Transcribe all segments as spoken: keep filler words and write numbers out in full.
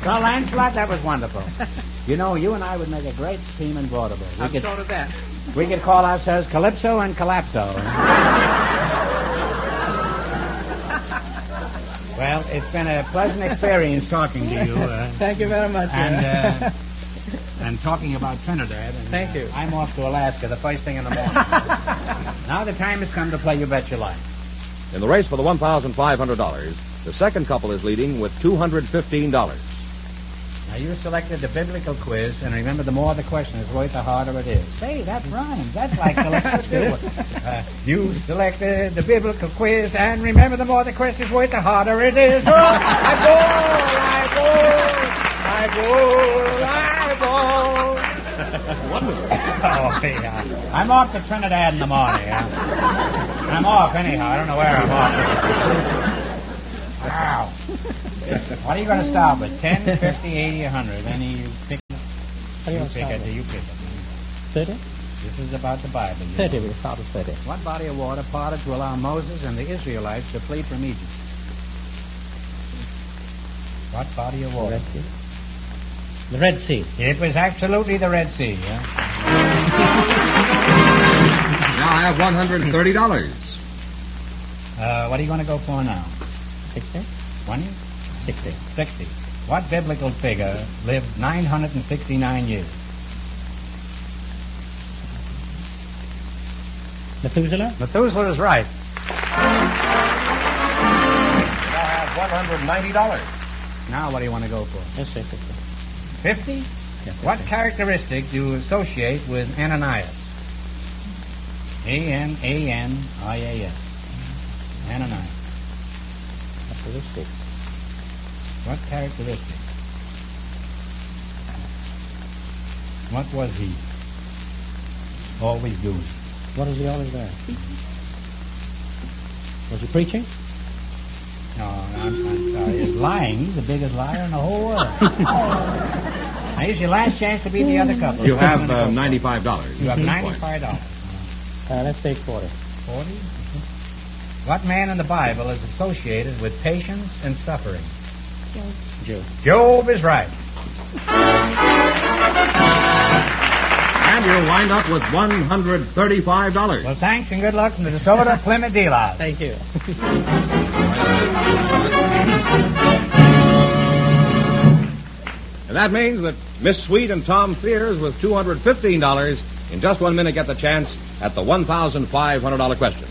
Well, Lancelot, that was wonderful. You know, you and I would make a great team in vaudeville. I thought of that. We could call ourselves Calypso and Collapso. Well, it's been a pleasant experience talking to you. Uh, Thank you very much. And, uh, and talking about Trinidad. And, Thank you. Uh, I'm off to Alaska the first thing in the morning. Now the time has come to play You Bet Your Life. In the race for the one thousand five hundred dollars, the second couple is leading with two hundred fifteen dollars. Now, you selected the biblical quiz, and remember, the more the question is worth, the harder it is. Say, that rhymes. That's like the uh, You selected the biblical quiz, and remember, the more the question is worth, the harder it is. Oh, I bowl, I bowl, I bowl. Wonderful. Oh, yeah. I'm off to Trinidad in the morning. Yeah. I'm off anyhow. I don't know where I'm off. Wow. What are you going to start with? ten, fifty, eighty, one hundred? Then you pick it. You You pick it. You pick it. thirty? This is about the Bible. you thirty, know. we'll start with thirty. What body of water parted to allow Moses and the Israelites to flee from Egypt? What body of The water? Red Sea. The Red Sea. It was absolutely the Red Sea, yeah? Now I have one hundred thirty dollars. Uh, what are you going to go for now? sixty? twenty? sixty. sixty. What biblical figure lived nine hundred sixty-nine years? Methuselah? Methuselah is right. Now I have one hundred ninety dollars. Now what do you want to go for? Let's say fifty. fifty? Yeah, What characteristic do you associate with Ananias? A N A N I A S. Ananias. Characteristic. What characteristic? What was he? Always doing. What is he always there? Was he preaching? No, I'm, I'm sorry. He's lying. He's the biggest liar in the whole world. Now, here's your last chance to beat the other couple. You have uh, ninety-five dollars. You have ninety-five dollars. Uh, let's take forty. Forty? What man in the Bible is associated with patience and suffering? Job. Job is right. And you'll wind up with one hundred thirty-five dollars. Well, thanks and good luck from the DeSoto Plymouth Dealers. Thank you. And that means that Miss Sweet and Tom Fears with two hundred fifteen dollars in just one minute get the chance at the one thousand five hundred dollars question.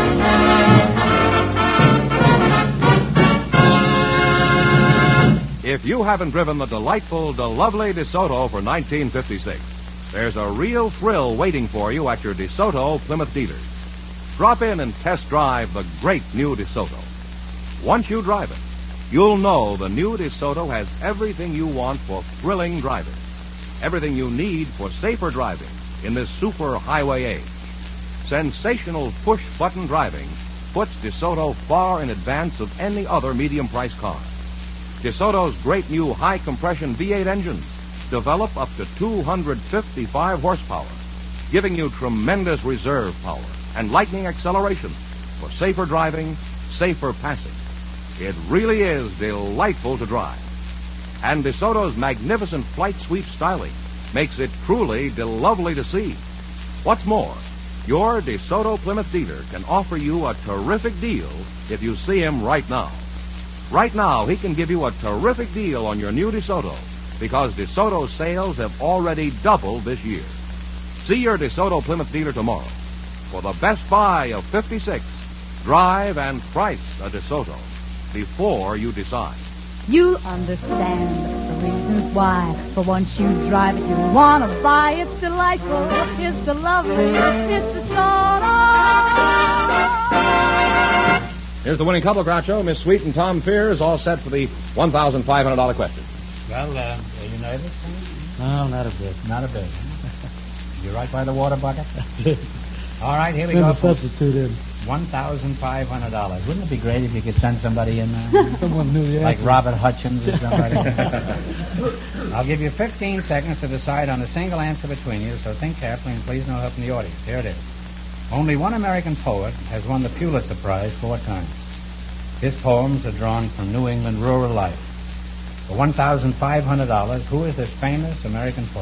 If you haven't driven the delightful, the lovely DeSoto for nineteen fifty-six, there's a real thrill waiting for you at your DeSoto Plymouth dealers. Drop in and test drive the great new DeSoto. Once you drive it, you'll know the new DeSoto has everything you want for thrilling driving, everything you need for safer driving in this super highway age. Sensational push-button driving puts DeSoto far in advance of any other medium-priced car. DeSoto's great new high-compression V eight engines develop up to two hundred fifty-five horsepower, giving you tremendous reserve power and lightning acceleration for safer driving, safer passing. It really is delightful to drive. And DeSoto's magnificent flight sweep styling makes it truly de-lovely to see. What's more, your DeSoto Plymouth dealer can offer you a terrific deal if you see him right now. Right now, he can give you a terrific deal on your new DeSoto because DeSoto sales have already doubled this year. See your DeSoto Plymouth dealer tomorrow for the best buy of fifty-six. Drive and price a DeSoto before you decide. You understand the reasons why. For once you drive it, you want to buy. It's delightful. It's the lovely. It's the soda. Here's the winning couple, Groucho. Miss Sweet and Tom Fears, all set for the one thousand five hundred dollars question. Well, uh, are you nervous? No, not a bit. Not a bit. You right by the water bucket? All right, here we Then go. the substitute in. one thousand five hundred dollars. Wouldn't it be great if you could send somebody in there? Someone knew the Like answer. Robert Hutchins or somebody. I'll give you fifteen seconds to decide on a single answer between you, so think carefully and please no help from the audience. Here it is. Only one American poet has won the Pulitzer Prize four times. His poems are drawn from New England rural life. For one thousand five hundred dollars, who is this famous American poet?